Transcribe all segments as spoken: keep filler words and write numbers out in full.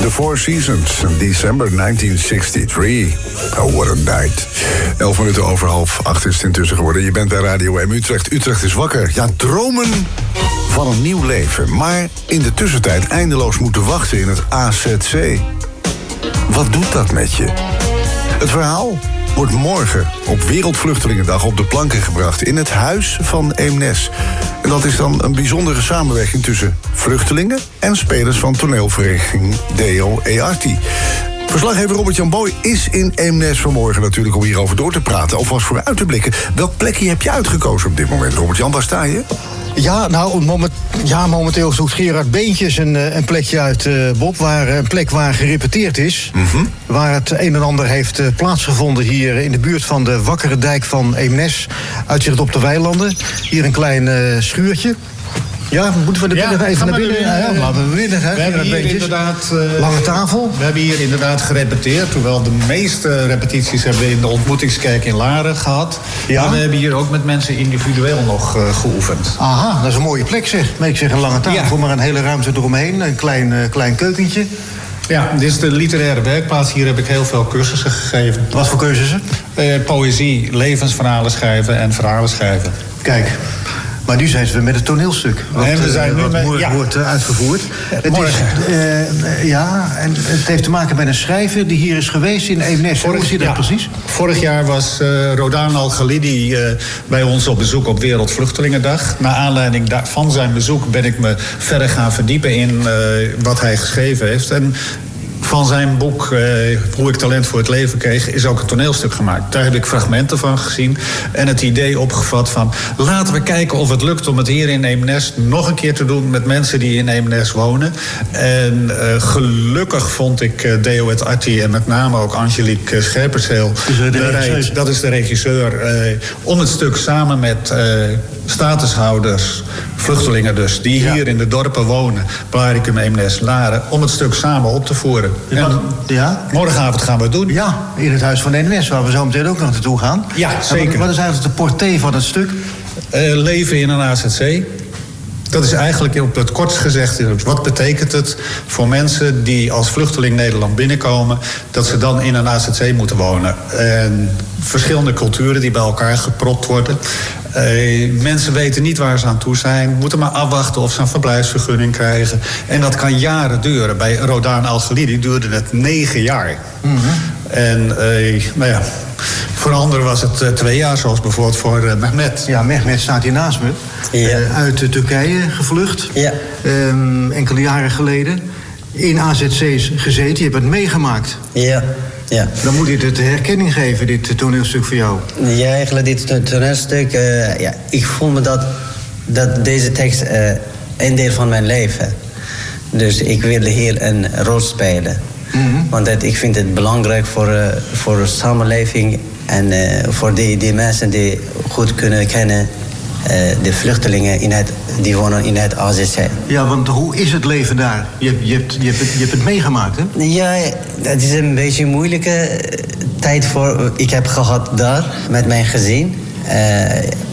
The Four Seasons, December negentien zesentachtig. Oh, what a night. Elf minuten over half acht is het intussen geworden. Je bent bij Radio M Utrecht. Utrecht is wakker. Ja, dromen van een nieuw leven. Maar in de tussentijd eindeloos moeten wachten in het A Z C. Wat doet dat met je? Het verhaal wordt morgen op Wereldvluchtelingendag op de planken gebracht in het Huis van Eemnes. En dat is dan een bijzondere samenwerking tussen vluchtelingen en spelers van toneelvereniging Deo e Arti. Verslaggever Robert-Jan Boy is in Eemnes vanmorgen natuurlijk om hierover door te praten. Alvast vooruit te blikken. Welk plekje heb je uitgekozen op dit moment, Robert-Jan? Waar sta je? Ja, nou, moment, ja, momenteel zoekt Gerard Beentjes een, een plekje uit, uh, Bob, waar een plek waar gerepeteerd is. Mm-hmm. Waar het een en ander heeft uh, plaatsgevonden hier in de buurt van de Wakkere Dijk van Eemnes. Uitzicht op de weilanden. Hier een klein uh, schuurtje. Ja, moeten we er binnen ja, even naar binnen? Ja, ja, laten we binnen. Hè, we hebben hier inderdaad, uh, lange tafel. We hebben hier inderdaad gerepeteerd. Hoewel de meeste repetities hebben we in de ontmoetingskerk in Laren gehad. Ja. Maar we hebben hier ook met mensen individueel nog uh, geoefend. Aha, dat is een mooie plek zeg. Maar ik zeg een lange tafel, ja. Maar een hele ruimte eromheen. Een klein, uh, klein keukentje. Ja, dit is de literaire werkplaats. Hier heb ik heel veel cursussen gegeven. Wat voor cursussen? Uh, poëzie, levensverhalen schrijven en verhalen schrijven. Kijk. Maar nu zijn ze weer met het toneelstuk. Wat, en we zijn uh, nu wat met, wordt, ja. wordt uh, uitgevoerd. Het is, uh, ja, en het heeft te maken met een schrijver die hier is geweest in Eemnes. Vorig, Hoe zit dat ja. precies? Vorig jaar was uh, Rodan Al-Khalidi uh, bij ons op bezoek op Wereldvluchtelingendag. Naar aanleiding van zijn bezoek ben ik me verder gaan verdiepen in uh, wat hij geschreven heeft. En van zijn boek, uh, Hoe ik talent voor het leven kreeg, is ook een toneelstuk gemaakt. Daar heb ik fragmenten van gezien en het idee opgevat van laten we kijken of het lukt om het hier in Eemnes nog een keer te doen met mensen die in Eemnes wonen. En uh, gelukkig vond ik uh, Deo et Arti en met name ook Angelique Scherpersheel bereid. Dat is de regisseur. Uh, om het stuk samen met uh, statushouders, vluchtelingen dus, die hier ja. in de dorpen wonen, Blaricum, Eemnes, Laren, om het stuk samen op te voeren. En ja? Morgenavond gaan we het doen. Ja, in het Huis van Eemnes, waar we zo meteen ook nog naartoe gaan. Ja, zeker. Wat, wat is eigenlijk de portée van het stuk? Uh, leven in een A Z C. Dat is eigenlijk op het kortst gezegd, wat betekent het voor mensen die als vluchteling Nederland binnenkomen, dat ze dan in een A Z C moeten wonen. En verschillende culturen die bij elkaar gepropt worden. Uh, mensen weten niet waar ze aan toe zijn, moeten maar afwachten of ze een verblijfsvergunning krijgen. En dat kan jaren duren. Bij Rodan Al-Khalidi duurde het negen jaar. Mm-hmm. En uh, nou ja, voor anderen was het uh, twee jaar, zoals bijvoorbeeld voor uh, Mehmet. Ja, Mehmet staat hier naast me. Ja. Uh, uit uh, Turkije gevlucht. Ja. Um, enkele jaren geleden. In A Z C's gezeten. Je hebt het meegemaakt. Ja. Ja. Dan moet dit het herkenning geven, dit toneelstuk voor jou. Ja, eigenlijk dit toneelstuk. Uh, ja, ik voel me dat, dat deze tekst uh, een deel van mijn leven. Dus ik wilde hier een rol spelen. Mm-hmm. Want dat, ik vind het belangrijk voor, uh, voor de samenleving en uh, voor die, die mensen die goed kunnen kennen. Uh, de vluchtelingen in het, die wonen in het A Z C. Ja, want hoe is het leven daar? Je, je, hebt, je, hebt, het, je hebt het meegemaakt, hè? Ja, het is een beetje een moeilijke tijd voor ik heb gehad daar met mijn gezin. Uh,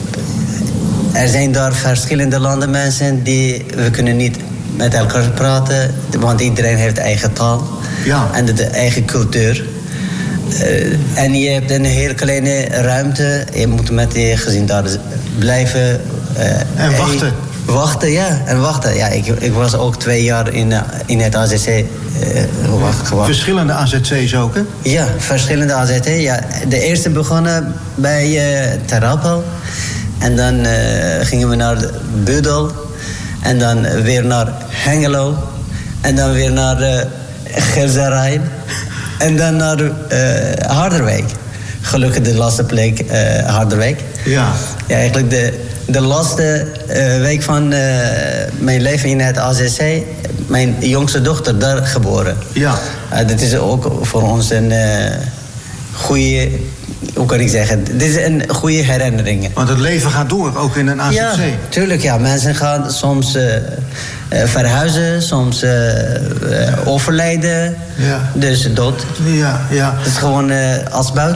er zijn daar verschillende landen mensen die we kunnen niet met elkaar praten, want iedereen heeft eigen taal ja. en de, de eigen cultuur. Uh, en je hebt een heel kleine ruimte. Je moet met je gezin daar blijven. Uh, en wachten. En, wachten, ja. En wachten. Ja, ik, ik was ook twee jaar in, in het A Z C. Uh, wacht, wacht. Verschillende A Z C's ook, hè? Ja, verschillende A Z C. Ja. De eerste begonnen bij uh, Terapel. En dan uh, gingen we naar Budel. En dan weer naar Hengelo. En dan weer naar uh, Gerzerijn. En dan naar uh, Harderwijk. Gelukkig de laatste plek uh, Harderwijk. Ja. Ja, eigenlijk de, de laatste uh, week van uh, mijn leven in het A Z C. Mijn jongste dochter daar geboren. Ja. Uh, dat is ook voor ons een uh, goede, hoe kan ik zeggen, dit is een goede herinnering. Want het leven gaat door, ook in een A Z C. Ja, tuurlijk, ja. Mensen gaan soms uh, uh, verhuizen, soms uh, uh, overlijden. Ja. Dus dood. Ja, ja. Het is gewoon uh, als buiten.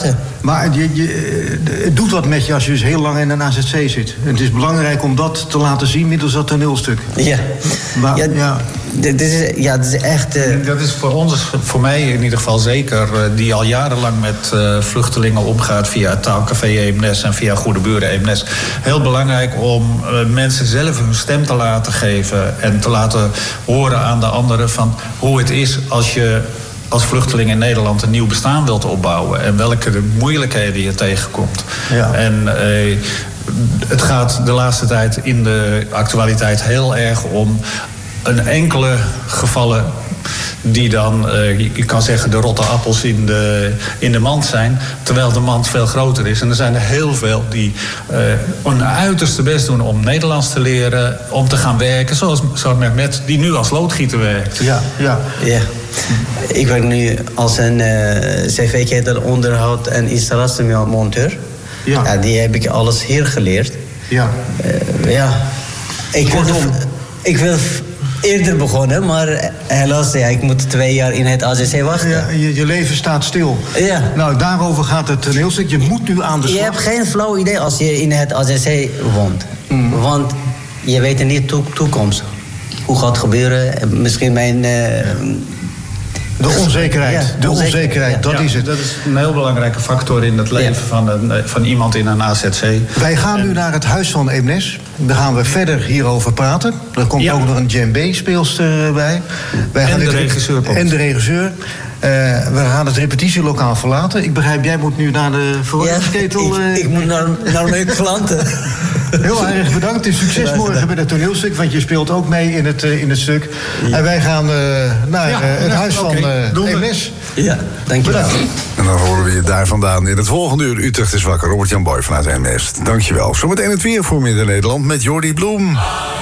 Maar je, je, het doet wat met je als je dus heel lang in een A Z C zit. Het is belangrijk om dat te laten zien middels dat toneelstuk. Ja. Maar, ja, ja. Dit is, ja, dit is echt... Uh... Dat is voor ons, voor mij in ieder geval zeker... die al jarenlang met uh, vluchtelingen omgaat... via het taalcafé Eemnes en via Goede Buren Eemnes. Heel belangrijk om uh, mensen zelf hun stem te laten geven... en te laten horen aan de anderen van hoe het is als je... als vluchteling in Nederland een nieuw bestaan wilt opbouwen... en welke de moeilijkheden je tegenkomt. Ja. En uh, het gaat de laatste tijd in de actualiteit heel erg om... een enkele gevallen die dan, uh, je kan zeggen, de rotte appels in de, in de mand zijn... terwijl de mand veel groter is. En er zijn er heel veel die uh, hun uiterste best doen om Nederlands te leren... om te gaan werken, zoals, zoals Mehmet, die nu als loodgieter werkt. Ja, ja. ja. Ik werk nu als een uh, cv-ketel, onderhoud en installatiemonteur. Ja. Ja, die heb ik alles hier geleerd. Ja. Uh, ja. Ik wil, ik wil eerder begonnen, maar helaas, ja, ik moet twee jaar in het A Z C wachten. Ja, je, je leven staat stil. Ja. Nou, daarover gaat het toneelstuk. Je moet nu aan de slag. Je hebt geen flauw idee als je in het A Z C woont. Mm. Want je weet niet de toekomst. Hoe gaat het gebeuren? Misschien mijn... Uh, De onzekerheid, ja, de onzekerheid, onzekerheid dat ja, is het. Dat is een heel belangrijke factor in het leven ja. van, een, van iemand in een A Z C. Wij gaan en... nu naar het Huis van Eemnes. Daar gaan we verder hierover praten. Er komt ja. ook nog een djembe-speelster bij. Wij en, gaan de rep- regisseur komt. en de regisseur. Uh, we gaan het repetitielokaal verlaten. Ik begrijp, jij moet nu naar de verwarmingsketel. Ja, ik, uh... ik moet naar, naar mijn klanten. Heel erg bedankt. En succes ja, morgen bij het toneelstuk, want je speelt ook mee in het, uh, in het stuk. Ja. En wij gaan uh, naar ja, uh, het ja, huis okay. van uh, Eemnes. Ja, dankjewel. En dan horen we je daar vandaan in het volgende uur. Utrecht is wakker. Robert-Jan Boy vanuit Eemnes. Dankjewel. Zometeen het weer voor Midden-Nederland met Jordi Bloem.